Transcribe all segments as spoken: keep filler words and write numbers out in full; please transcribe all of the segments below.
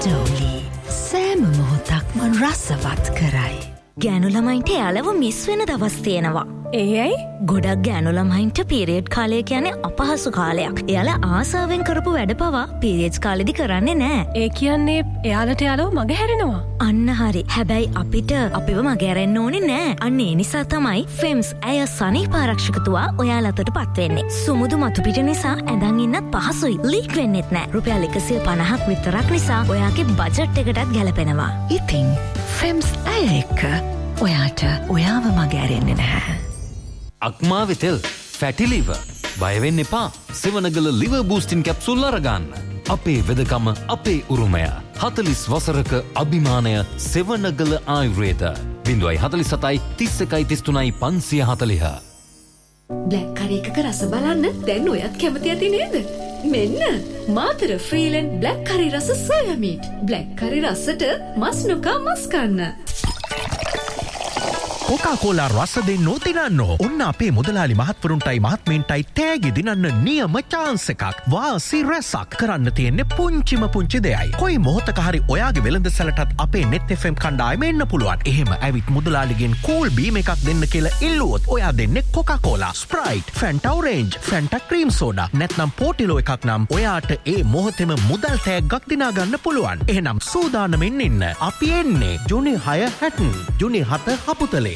ටෝලි සෑම මොහොතක්ම රසවත් කරයි. ගෑනු ළමයින්ට යාළව මිස් වෙන දවස් තියෙනවා. ඒ ඇයි? ගොඩක් ගෑනු ළමයින්ට පීරියඩ් කාලය කියන්නේ අපහසු කාලයක්. එයාලා ආසාවෙන් කරපු වැඩ පවා පීරියඩ්ස් කාලෙදි කරන්නේ නැහැ. ඒ කියන්නේ එයාලට යාළව මග හැරෙනවා. අන්න හරි. හැබැයි අපිට අපිව මග හැරෙන්න ඕනේ නැහැ. අන්න ඒ නිසා තමයි ෆෙම්ස් ඇය සනීප ආරක්ෂකතුවා ඔයාලටට පත් වෙන්නේ. සුමුදු මතු පිට නිසා ඇඳන් ඉන්නත් පහසුයි. ලීක් වෙන්නෙත් නැහැ. රුපියල් එකසිය පනහක් විතරක් නිසා ඔයාගේ බජට් එකටත් ගැලපෙනවා. ඉතින් ෆෙම්ස් ඇය එක්ක ඔයාට ඔයාව මග ඇරෙන්නේ නැහැ. අක්මාවේ තෙල් ෆැටි ලිවර් බය වෙන්න එපා. සෙවනගල ලිවර් බූස්ටින් කැප්සූල් අරගන්න. අපේ වෙදකම අපේ උරුමය. හතළිස් වසරක අභිමානය සෙවනගල ආයුර්වේද. බිංදුවයි හතළිස් හතයි තිස් එකයි තිස් තුනයි පන්සිය හතළිහ. බ්ලැක් කරි එකක රස බලන්න දැන් ඔයත් කැමති ඇති නේද? මෙන්න මාතර ෆ්‍රීලන් බ්ලැක් කරි රස සෝයා මීට්. බ්ලැක් කරි රසට මස් නොකා මස් කන්න. කොකාකෝලා රස දෙන්නෝ දිනන්නෝ. ඔන්න අපේ මුදලාලි මහත්වරුන්ටයි මහත්මීන්ටයි තෑගි දිනන්න නියම chance එකක්. වාසි රැසක් කරන්න තියෙන්නේ පුංචිම පුංචි දෙයයි. කොයි මොහොතක හරි ඔයාගේ වෙළඳසැලටත් අපේ net F M කණ්ඩායම එන්න පුළුවන්. එහෙම ඇවිත් මුදලාලිගෙන් කූල් බීම් එකක් දෙන්න කියලා ඉල්ලුවොත් ඔයා දෙන්නේ Coca Cola, Sprite, ෆැන්ටා orange, ෆැන්ටා cream soda නැත්නම් පෝටිලෝ එකක් නම් ඔයාට ඒ මොහොතේම මුදල් තෑග්ගක් දිනා ගන්න පුළුවන්. එහෙනම් සූදානමින් ඉන්න. අපි එන්නේ ජුනි හය හැටන්, ජුනි හත හපුතලේ.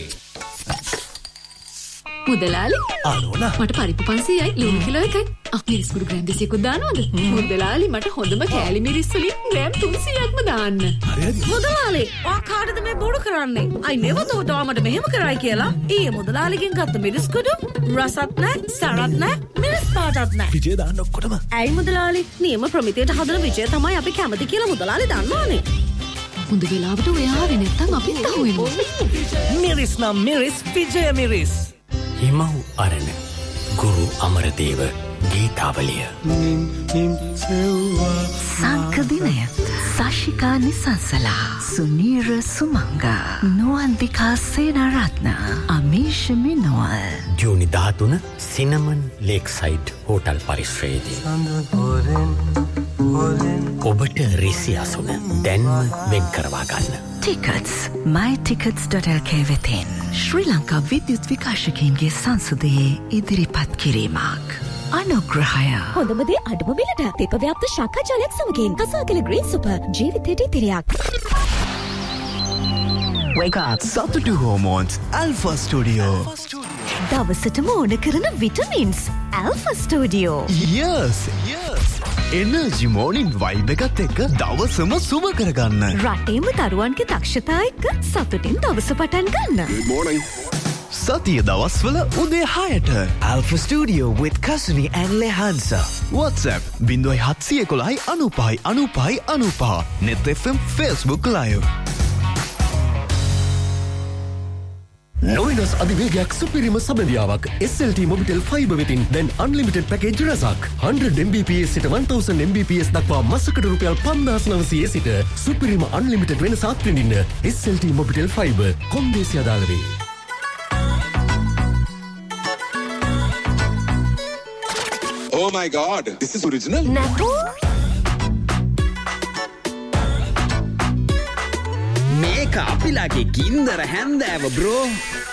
මුදලාලි ආනෝනා මට පරිප්පු පන්සීයයි ලුණු කිලෝ එකයි. ආ මිරිස් කුඩු ග්‍රෑම් දෙසීයක්වත් දානවද? මුදලාලි මට හොඳම කෑලි මිරිස් වලින් ග්‍රෑම් තුන්සීයක්ම දාන්න. මුදලාලි ඔයා කාටද මේ බොරු කරන්නේ? I never thought ඔයා මට මෙහෙම කරයි කියලා. ඊයේ මුදලාලිගෙන් ගත්ත මිරිස් කුඩු රසත් නැහැ, සරත් නැහැ, මිරිස් පාටත් නැහැ. විජය දාන්න ඔක්කොටම. ඇයි මුදලාලි? නියම ප්‍රමිතියට හදන විජය තමයි අපි කැමති කියලා මුදලාලි දන්නවනේ. හොඳ වෙලාවට ඔයා ආවේ නැත්තම් අපිත් අහුවෙනවා. මිරිස් නම් මිරිස් විජය මිරිස්. හිමව් අරණ ගුරු අමරදේව ගීතාවලිය. සංකදිනය සශිකා නිසංසලා, සුනීර සුමංගා, නුවන්දිකා සේනරත්න, අමීෂ මිනෝල්. ජූනි දහතුන සිනමන් ලේක්සයිඩ් හෝටල් පරිශ්‍රයේදී. ඔබට රිසි අසුන දැන්ම වෙන් කරවා ගන්න. Tickets my tickets dot l k වෙතින් ශ්‍රී ලංකා විද්‍යුත් විකාශකයන්ගේ සංසදයේ ඉදිරිපත් කිරීමක්. අනුග්‍රහය. හොඳම දේ අඩුම මිලට. තෙප ව්‍යාප්ත ශාකා ජලයක් සමගින් කසාකල ග්‍රීන් සුපර් ජීවිතයට ඉතිරියක්. Wake up. සතුටු හෝමෝන්ස් Alpha Studio. දවසටම ඕන කරන vitamins Alpha Studio. Yes, yes. Energy morning vibe එකත් එක්ක දවසම සුබ කරගන්න. රටේම දරුවන්ගේ දක්ෂතා එක්ක සතුටින් දවස පටන් ගන්න. Good morning. සතිය දවස්වල උදේ හයට Alpha Studio with Kasuni and Lehansa. WhatsApp බිංදුවයි හත්සිය එකොළහයි අනූපහයි අනූපහයි අනූපහ. net F M Facebook live. නොවෙනස් අධිවේගයක් සුපිරිම සබඳියාවක් S L T Mobitel Fiber වෙතින් දැන් unlimited package රසක් one hundred megabits සිට one thousand megabits දක්වා මාසකට රුපියල් පන්දාස් නවසිය සිට සුපිරිම unlimited වෙනස අත්විඳින්න S L T Mobitel Fiber කොන්දේසි අදාළ වේ. Oh my god, this is original. නැතු මේක අපිලාගේ ගින්දර හැන්දෑව බ්‍රෝ.